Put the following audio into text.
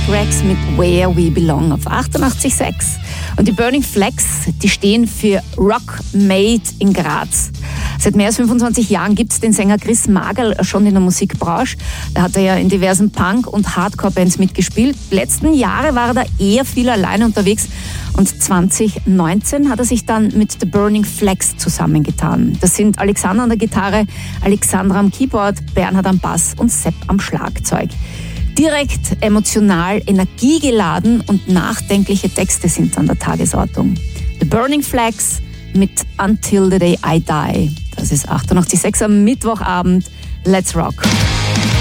Rex mit Where We Belong auf 88,6. Und die Burning Flags, die stehen für Rock Made in Graz. Seit mehr als 25 Jahren gibt es den Sänger Chris Magerl schon in der Musikbranche. Da hat er ja in diversen Punk- und Hardcore-Bands mitgespielt. Letzten Jahre war er da eher viel alleine unterwegs. Und 2019 hat er sich dann mit The Burning Flags zusammengetan. Das sind Alexander an der Gitarre, Alexandra am Keyboard, Bernhard am Bass und Sepp am Schlagzeug. Direkt emotional, energiegeladen und nachdenkliche Texte sind an der Tagesordnung. The Burning Flags mit Until the Day I Die. Das ist 88,6 am Mittwochabend. Let's rock!